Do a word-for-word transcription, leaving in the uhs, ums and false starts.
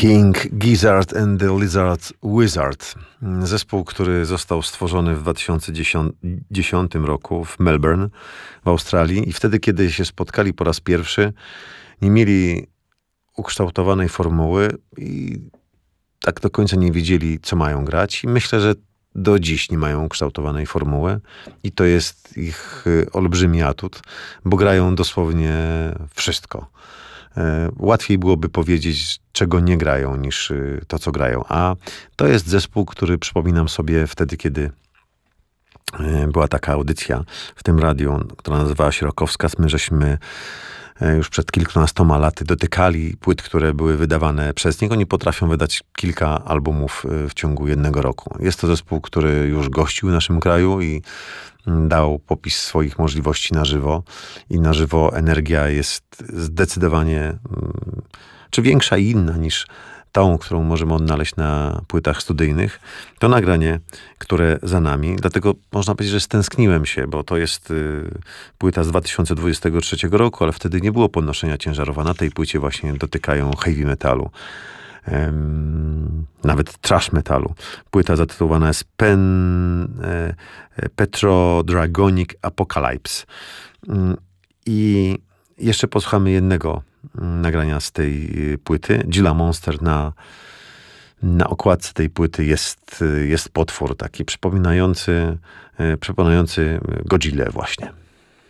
King Gizzard and the Lizard Wizard. Zespół, który został stworzony w dwa tysiące dziesiątym roku w Melbourne w Australii i wtedy, kiedy się spotkali po raz pierwszy, nie mieli ukształtowanej formuły i tak do końca nie wiedzieli, co mają grać. I myślę, że do dziś nie mają ukształtowanej formuły i to jest ich olbrzymi atut, bo grają dosłownie wszystko. Łatwiej byłoby powiedzieć, czego nie grają, niż to, co grają. A to jest zespół, który przypominam sobie wtedy, kiedy była taka audycja w tym radiu, która nazywała się Rockowskaz. My żeśmy już przed kilkunastoma laty dotykali płyt, które były wydawane przez niego. Oni potrafią wydać kilka albumów w ciągu jednego roku. Jest to zespół, który już gościł w naszym kraju i dał popis swoich możliwości na żywo. I na żywo energia jest zdecydowanie czy większa i inna niż tą, którą możemy odnaleźć na płytach studyjnych. To nagranie, które za nami, dlatego można powiedzieć, że stęskniłem się, bo to jest y, płyta z dwa tysiące dwudziestego trzeciego roku, ale wtedy nie było podnoszenia ciężarowa. Na tej płycie właśnie dotykają heavy metalu. Um, nawet trash metalu. Płyta zatytułowana jest Pen, e, Petrodragonic Apocalypse. Um, I jeszcze posłuchamy jednego nagrania z tej płyty. Gila Monster. Na, na okładce tej płyty jest, jest potwór taki przypominający, przypominający Godzillę właśnie.